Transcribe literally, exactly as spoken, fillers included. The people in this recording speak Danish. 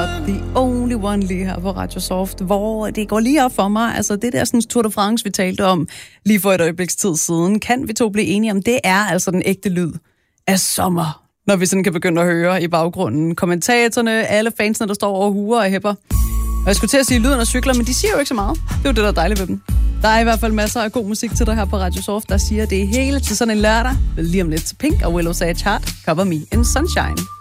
Not the only one lige her på Radio Soft, hvor det går lige op for mig. Altså det der sådan Tour de France, vi talte om lige for et øjebliks tid siden, kan vi to blive enige om, det er altså den ægte lyd af sommer, når vi sådan kan begynde at høre i baggrunden kommentatorerne, alle fansene, der står over huer og hæpper. Og jeg skulle til at sige lyden af cykler, men de siger jo ikke så meget. Det er jo det, der er dejligt ved dem. Der er i hvert fald masser af god musik til dig her på Radio Soft, der siger det hele til sådan en lørdag. Lige om lidt til Pink og Willow Sage Heart, Cover Me in Sunshine.